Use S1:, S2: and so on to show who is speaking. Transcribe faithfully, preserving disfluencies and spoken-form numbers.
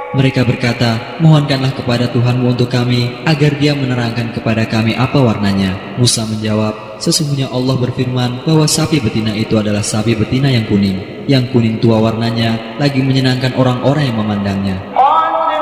S1: Mereka berkata, mohonkanlah kepada Tuhanmu untuk kami, agar dia menerangkan kepada kami apa warnanya. Musa menjawab, sesungguhnya Allah berfirman bahwa sapi betina itu adalah sapi betina yang kuning. Yang kuning tua warnanya lagi menyenangkan orang-orang yang memandangnya.